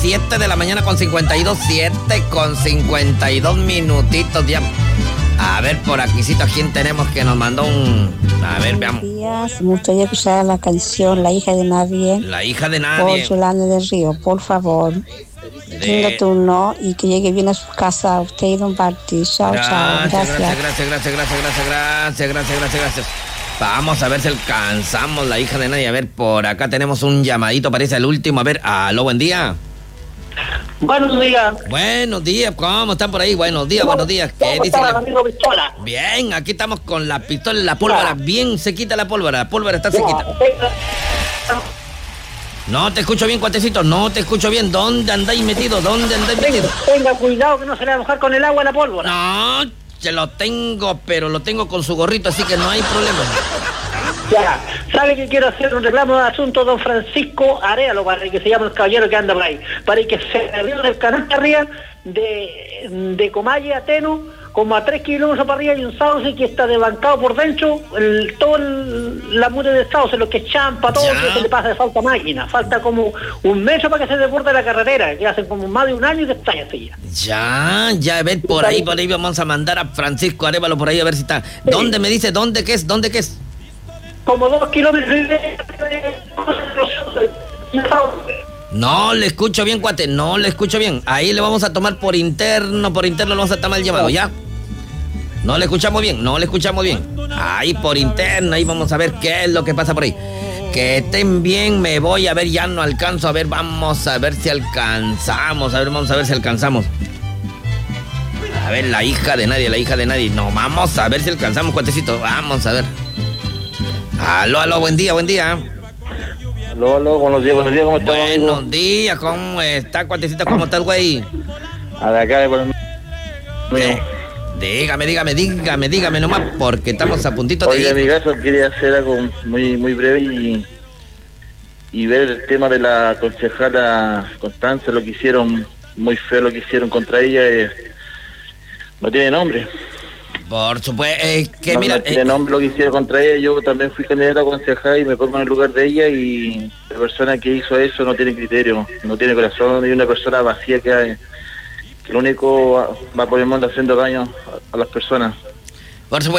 7 de la mañana con 52, 7 con 52 minutitos ya. A ver, por aquícito, ¿a quién tenemos que nos mandó un...? A ver, veamos. Buenos días, me gustaría escuchar la canción La hija de nadie. La hija de Por nadie. Yolanda del Río, por favor. Lindo turno y que llegue bien a su casa usted y don Barty. Chao, chao. Gracias. Gracias. Vamos a ver si alcanzamos la hija de nadie. A ver, por acá tenemos un llamadito, parece el último. A ver, aló, buen día. Buenos días. Buenos días, ¿cómo están por ahí? Buenos días. ¿Qué dice la amigo Pistola? Bien, aquí estamos con la pistola y la pólvora. Bien sequita la pólvora está sequita. No te escucho bien, cuatecito, no te escucho bien. ¿Dónde andáis metido? Tenga cuidado que no se le va a mojar con el agua la pólvora. No, se lo tengo, pero lo tengo con su gorrito, así que no hay problema. Ya, ¿sabe que quiero hacer un reclamo de asunto don Francisco Aréalo, para que se llama el caballero que anda por ahí? Para que se arriba del canal para arriba de Comalle a Teno, como a 3 kilómetros para arriba hay un sauce que está desbancado por dentro, la mure de sauce, lo que champa, todo que se le pasa, falta máquina, falta como 1 metro para que se desborde la carretera, que hace como más de 1 año que está así. Ya, a ver, por ahí vamos a mandar a Francisco Arévalo por ahí a ver si está. Sí. ¿Dónde me dice? ¿Dónde qué es? Como 2 kilómetros No le escucho bien, cuate, no le escucho bien. Ahí le vamos a tomar por interno le vamos a tomar el llamado, ¿ya? No le escuchamos bien. Ahí por interno, ahí vamos a ver qué es lo que pasa por ahí. Que estén bien, me voy a ver, ya no alcanzo. A ver, vamos a ver si alcanzamos. Vamos a ver si alcanzamos. A ver, la hija de nadie. No, vamos a ver si alcanzamos, cuatecito. Vamos a ver. Aló, buen día. Aló, buenos días, ¿cómo estás? Buenos días, ¿cómo está, cuatecito? ¿Cómo está el güey? A de acá, Dígame nomás, porque estamos a puntito de ir. Oiga, en mi caso quería hacer algo muy breve y ver el tema de la concejala Constanza, lo que hicieron, muy feo lo que hicieron contra ella, no tiene nombre. Por supuesto, que no, mira... No tiene nombre lo que hicieron contra ella. Yo también fui candidato a concejal y me pongo en el lugar de ella, y la persona que hizo eso no tiene criterio, no tiene corazón, y una persona vacía que lo único va por el mundo haciendo daño a las personas. Por supuesto.